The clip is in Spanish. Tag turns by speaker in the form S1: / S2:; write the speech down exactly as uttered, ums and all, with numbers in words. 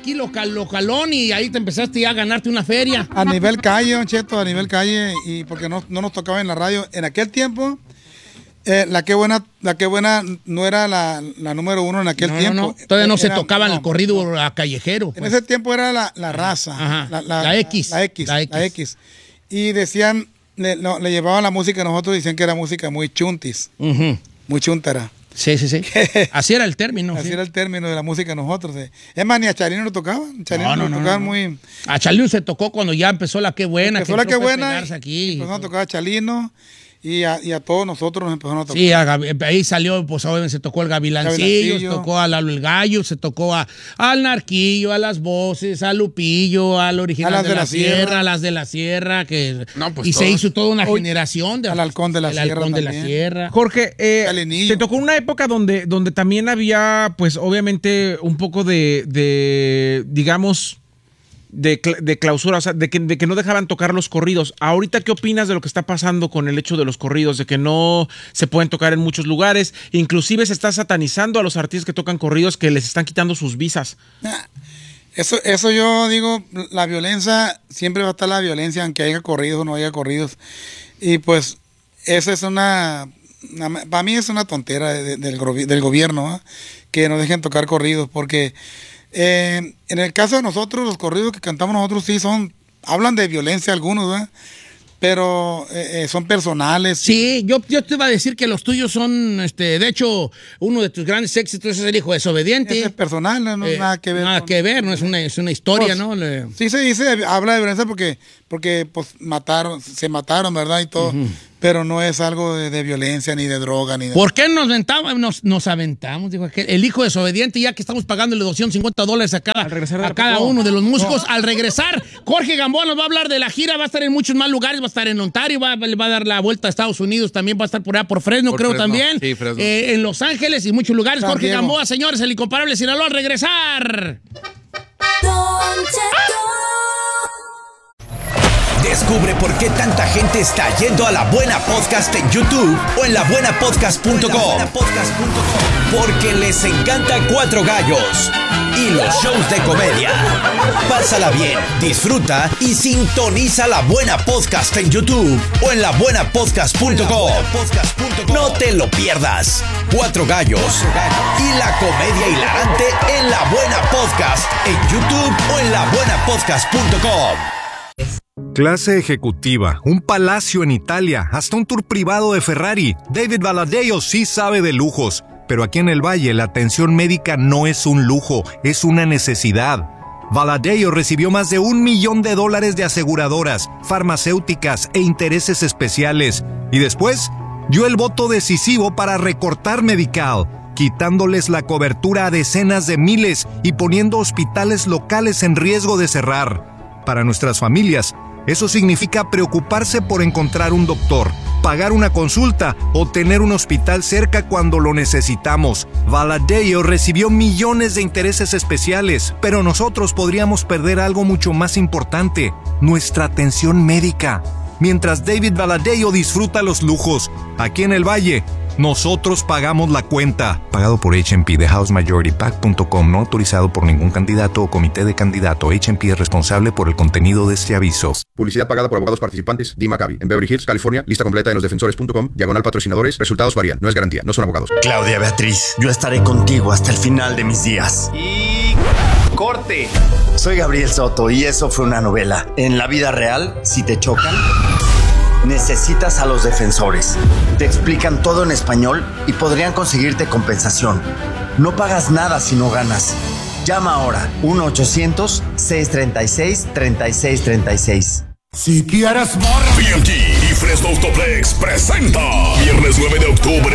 S1: aquí local, localón y ahí te empezaste ya a ganarte una feria.
S2: A nivel calle, Don Cheto, a nivel calle, y porque no, no nos tocaba en la radio. En aquel tiempo, eh, la que buena, la que buena no era la, la número uno en aquel
S1: no,
S2: tiempo.
S1: No, no. Todavía no
S2: era,
S1: se tocaba
S2: no,
S1: el corrido a callejero.
S2: En pues. ese tiempo era la, la raza.
S1: Ajá.
S2: La, la,
S1: la, X,
S2: la, X, la X. La X. Y decían, le, no, le llevaban la música a nosotros, decían que era música muy chuntis, uh-huh. muy chuntara.
S1: Sí, sí, sí. Así era el término.
S2: Así
S1: sí.
S2: era el término de la música nosotros. Eh. Es más, ni a Chalino lo tocaban. Chalino
S1: no, no,
S2: lo tocaban
S1: no, no.
S2: muy...
S1: A Chalino se tocó cuando ya empezó la Qué Buena.
S2: Empezó
S1: que
S2: la Qué Buena.
S1: Aquí.
S2: Empezó a tocar a Chalino. Y a, y a todos nosotros nos empezaron a tocar.
S1: Sí, a, ahí salió, pues obviamente se tocó el Gavilancillo, se tocó a Lalo el Gallo, se tocó a, al Narquillo, a Las Voces, a Lupillo, al Original a las de, de la, la Sierra, Sierra, a las de la Sierra, que
S3: no, pues
S1: y
S3: todos.
S1: se hizo toda una
S4: Oye,
S1: generación de
S2: al Halcón de la
S1: el
S2: Sierra.
S1: Halcón de
S2: también.
S1: la Sierra.
S4: Jorge, eh, te tocó una época donde, donde también había, pues obviamente, un poco de, de digamos... De, de clausura, o sea, de que, de que no dejaban tocar los corridos. Ahorita, ¿qué opinas de lo que está pasando con el hecho de los corridos? De que no se pueden tocar en muchos lugares. Inclusive se está satanizando a los artistas que tocan corridos, que les están quitando sus visas.
S2: Eso, eso yo digo, la violencia, siempre va a estar la violencia, aunque haya corridos o no haya corridos. Y pues, esa es una, una para mí es una tontera de, de, del, del gobierno, ¿eh? Que nos dejen tocar corridos, porque... Eh, en el caso de nosotros, los corridos que cantamos nosotros sí son, hablan de violencia algunos, ¿verdad? Pero eh, son personales.
S1: Sí, yo, yo te iba a decir que los tuyos son, este, de hecho, uno de tus grandes éxitos es el Hijo Desobediente.
S2: Ese es personal, no, no
S1: eh,
S2: nada que ver.
S1: Nada
S2: con,
S1: que ver, no es una, es una historia,
S2: pues,
S1: ¿no? Le...
S2: Sí se dice, habla de violencia porque, porque pues mataron, se mataron, ¿verdad? Y todo. Uh-huh. Pero no es algo de, de violencia, ni de droga, ni de...
S1: ¿Por qué nos aventamos? Nos, nos aventamos, dijo aquel, el Hijo Desobediente, ya que estamos pagándole doscientos cincuenta dólares a cada, a cada uno de los músicos. No. Al regresar, Jorge Gamboa nos va a hablar de la gira, va a estar en muchos más lugares, va a estar en Ontario, va, va a dar la vuelta a Estados Unidos, también va a estar por allá, por Fresno, por creo Fresno. también. Sí, Fresno. Eh, en Los Ángeles y muchos lugares. San Jorge Diego. Gamboa, señores, el incomparable Sinaloa, al regresar.
S5: Descubre por qué tanta gente está yendo a La Buena Podcast en YouTube o en la buena podcast punto com. Porque les encanta Cuatro Gallos y los shows de comedia. Pásala bien, disfruta y sintoniza La Buena Podcast en YouTube o en la buena podcast punto com. No te lo pierdas. Cuatro Gallos y la comedia hilarante en La Buena Podcast en YouTube o en la buena podcast punto com.
S6: Clase ejecutiva, un palacio en Italia, hasta un tour privado de Ferrari. David Valadeo sí sabe de lujos, pero aquí en el Valle la atención médica no es un lujo, es una necesidad. Valadeo recibió más de un millón de dólares de aseguradoras, farmacéuticas e intereses especiales. Y después, dio el voto decisivo para recortar Medical, quitándoles la cobertura a decenas de miles y poniendo hospitales locales en riesgo de cerrar. Para nuestras familias, eso significa preocuparse por encontrar un doctor, pagar una consulta o tener un hospital cerca cuando lo necesitamos. Valadeo recibió millones de intereses especiales, pero nosotros podríamos perder algo mucho más importante, nuestra atención médica. Mientras David Valadeo disfruta los lujos, aquí en el Valle, nosotros pagamos la cuenta. Pagado por H and P de house majority pac punto com, no autorizado por ningún candidato o comité de candidato. H and P es responsable por el contenido de este aviso.
S7: Publicidad pagada por abogados participantes. D. Maccabi, en Beverly Hills, California. Lista completa en los defensores punto com. Diagonal patrocinadores. Resultados varían. No es garantía. No son abogados.
S8: Claudia Beatriz, yo estaré contigo hasta el final de mis días.
S9: Y... corte.
S8: Soy Gabriel Soto y eso fue una novela. En la vida real, si te chocan, necesitas a los defensores. Te explican todo en español y podrían conseguirte compensación. No pagas nada si no ganas. Llama ahora uno ochocientos, seiscientos treinta y seis, treinta y seis treinta y seis.
S10: Si quieres morra.
S11: B M T y Fresno Autoplex presenta viernes nueve de octubre